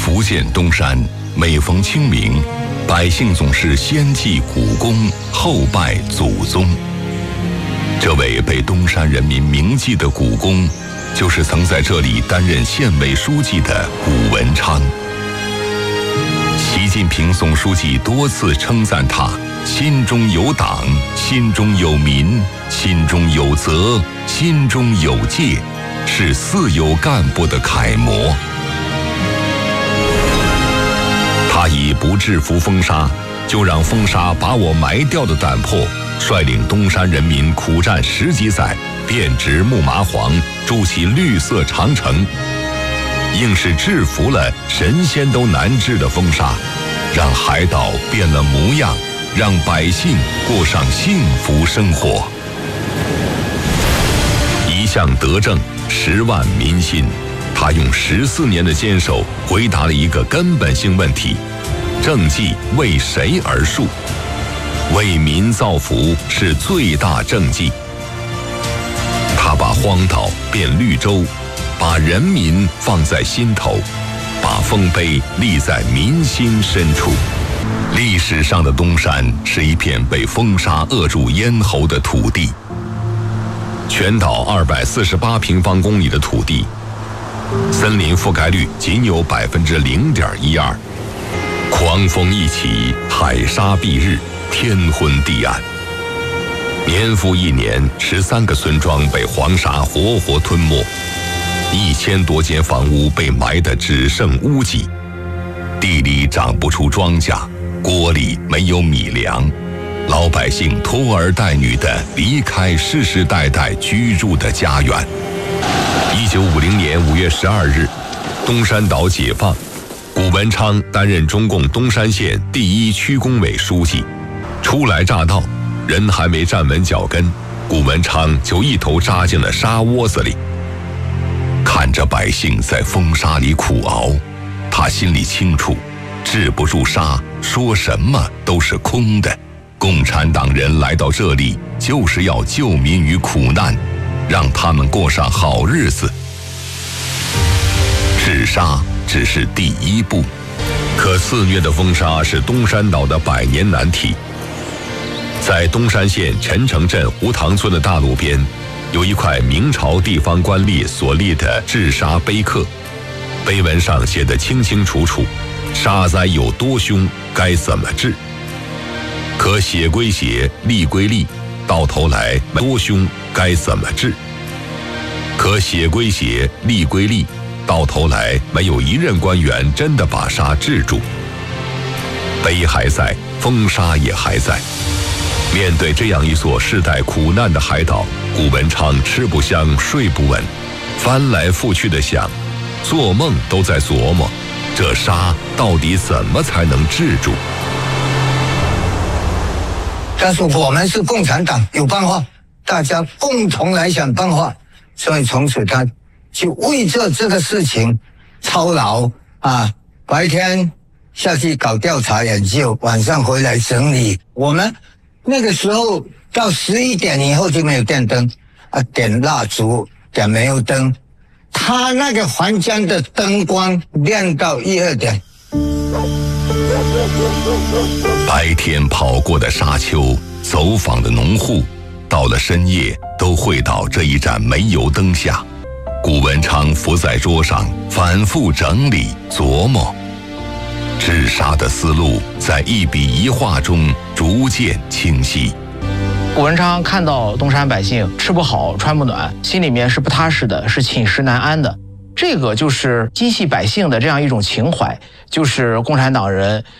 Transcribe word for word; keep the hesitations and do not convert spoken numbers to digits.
福建东山，每逢清明，百姓总是先祭古公，后拜祖宗。这位被东山人民铭记的古公，就是曾在这里担任县委书记的古文昌。习近平总书记多次称赞他心中有党，心中有民，心中有责，心中有戒，是四有干部的楷模。他以不制服风沙，就让风沙把我埋掉的胆魄，率领东山人民苦战十几载，遍植木麻黄，筑起绿色长城，硬是制服了神仙都难治的风沙，让海岛变了模样，让百姓过上幸福生活。一项德政，十万民心。他用十四年的坚守，回答了一个根本性问题：政绩为谁而树？为民造福是最大政绩。他把荒岛变绿洲，把人民放在心头，把丰碑立在民心深处。历史上的东山是一片被风沙扼住咽喉的土地，全岛二百四十八平方公里的土地，森林覆盖率仅有百分之零点一二，狂风一起，海沙蔽日，天昏地暗。年复一年，十三个村庄被黄沙活活吞没，一千多间房屋被埋得只剩屋脊，地里长不出庄稼，锅里没有米粮，老百姓拖儿带女的离开世世代代居住的家园。一九五零年五月十二日，东山岛解放，古文昌担任中共东山县第一区工委书记。初来乍到，人还没站稳脚跟，古文昌就一头扎进了沙窝子里。看着百姓在风沙里苦熬，他心里清楚，治不住沙，说什么都是空的。共产党人来到这里，就是要救民于苦难，让他们过上好日子。治沙只是第一步，可肆虐的风沙是东山岛的百年难题。在东山县陈城镇胡塘村的大路边，有一块明朝地方官吏所立的治沙碑刻，碑文上写得清清楚楚，沙灾有多凶，该怎么治。可写归写，立归立，到头来多凶该怎么治？可写归写，立归立，到头来没有一任官员真的把沙治住。碑还在，风沙也还在。面对这样一座世代苦难的海岛，古文昌吃不香睡不稳，翻来覆去的想，做梦都在琢磨，这沙到底怎么才能治住？ 但是我们是共产党，有办法，大家共同来想办法。所以从此他就为这这个事情操劳啊，白天下去搞调查研究，晚上回来整理。我们那个时候到十一点以后就没有电灯啊，点蜡烛，点煤油灯。他那个环江的灯光亮到一二点。 白天跑过的沙丘，走访的农户，到了深夜都会到这一盏煤油灯下。古文昌伏在桌上，反复整理琢磨，治沙的思路在一笔一画中逐渐清晰。 古文昌看到东山百姓吃不好穿不暖，心里面是不踏实的，是寝食难安的。这个就是激系百姓的这样一种情怀，就是共产党人